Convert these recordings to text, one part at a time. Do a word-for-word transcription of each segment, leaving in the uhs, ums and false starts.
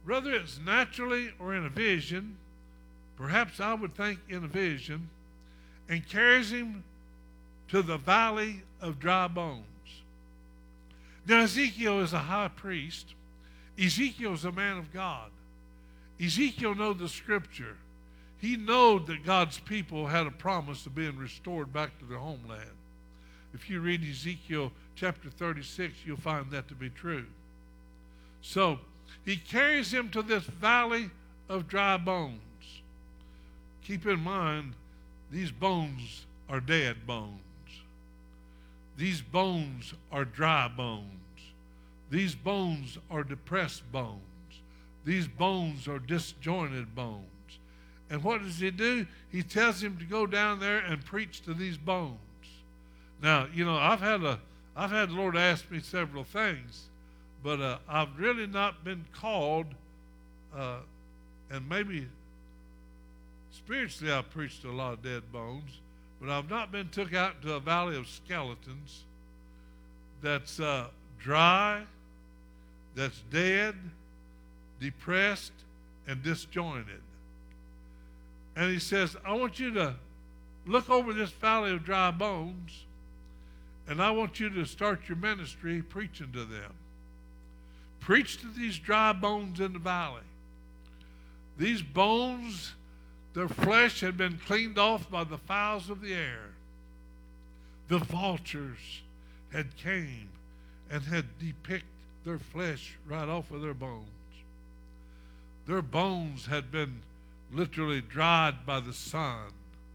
whether it's naturally or in a vision, perhaps I would think in a vision, and carries him to the valley of dry bones. Now Ezekiel is a high priest. Ezekiel is a man of God. Ezekiel knew the scripture. He knew that God's people had a promise of being restored back to their homeland. If you read Ezekiel chapter thirty-six, you'll find that to be true. So he carries him to this valley of dry bones. Keep in mind, these bones are dead bones. These bones are dry bones. These bones are depressed bones. These bones are disjointed bones. And what does he do? He tells him to go down there and preach to these bones. Now, you know, I've had a, I've had the Lord ask me several things, but uh, I've really not been called, uh, and maybe spiritually I've preached to a lot of dead bones, but I've not been took out into a valley of skeletons that's uh, dry, that's dead, depressed, and disjointed. And he says, I want you to look over this valley of dry bones, and I want you to start your ministry preaching to them. Preach to these dry bones in the valley. These bones, their flesh had been cleaned off by the fowls of the air. The vultures had came and had depicked their flesh right off of their bones. Their bones had been literally dried by the sun.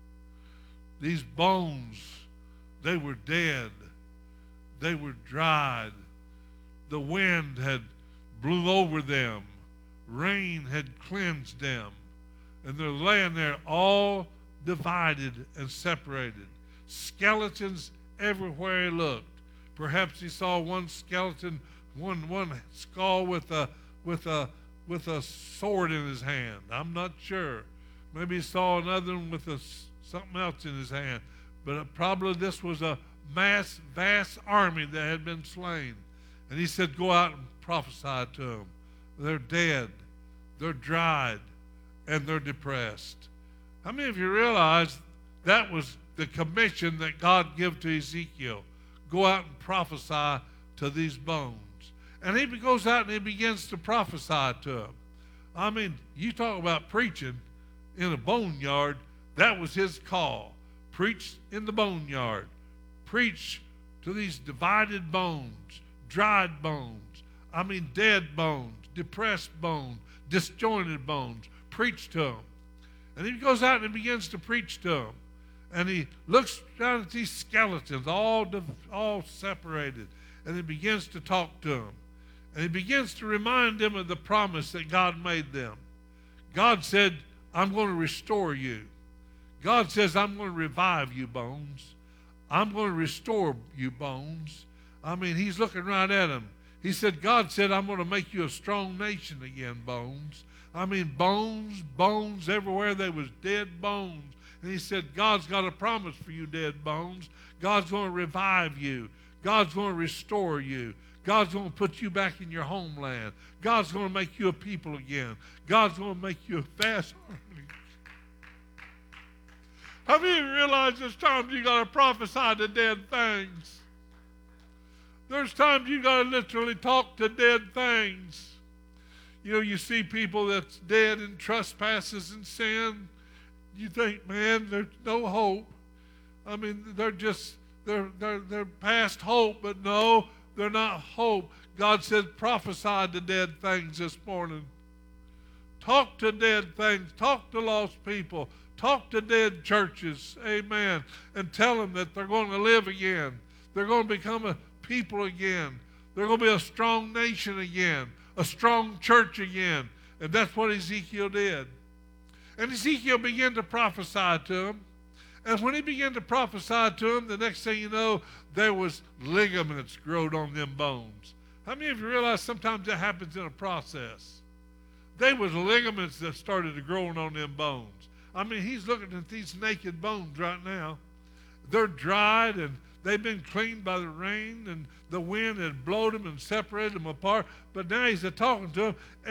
These bones, they were dead. They were dried. The wind had blew over them. Rain had cleansed them. And they're laying there all divided and separated. Skeletons everywhere he looked. Perhaps he saw one skeleton, one one skull with a with a with a sword in his hand. I'm not sure. Maybe he saw another one with a, something else in his hand. But probably this was a mass, vast army that had been slain. And he said, go out and prophesy to them. They're dead. They're dried. And they're depressed. How many of you realize that was the commission that God gave to Ezekiel? Go out and prophesy to these bones. And he goes out and he begins to prophesy to them. I mean, you talk about preaching in a boneyard, that was his call. Preach in the boneyard. Preach to these divided bones, dried bones, I mean dead bones, depressed bones, disjointed bones. Preach to them. And he goes out and he begins to preach to them. And he looks down at these skeletons, all, all separated, and he begins to talk to them. And he begins to remind them of the promise that God made them. God said, I'm going to restore you. God says, I'm going to revive you, bones. I'm going to restore you, bones. I mean, he's looking right at them. He said, God said, I'm going to make you a strong nation again, bones. I mean, bones, bones, everywhere there was dead bones. And he said, God's got a promise for you, dead bones. God's going to revive you. God's going to restore you. God's going to put you back in your homeland. God's going to make you a people again. God's going to make you a fast army. How many of you realize there's times you got to prophesy to dead things? There's times you got to literally talk to dead things. You know, you see people that's dead in trespasses and sin. You think, man, there's no hope. I mean, they're just, they're, they're, they're past hope, but no, they're not hope. God said, prophesy to dead things this morning. Talk to dead things. Talk to lost people. Talk to dead churches. Amen. And tell them that they're going to live again. They're going to become a people again. They're going to be a strong nation again. A strong church again. And that's what Ezekiel did. And Ezekiel began to prophesy to him. And when he began to prophesy to him, the next thing you know, there was ligaments growed on them bones. How many of you realize sometimes that happens in a process? There was ligaments that started growing on them bones. I mean, he's looking at these naked bones right now. They're dried and they've been cleaned by the rain, and the wind had blown them and separated them apart. But now he's talking to them.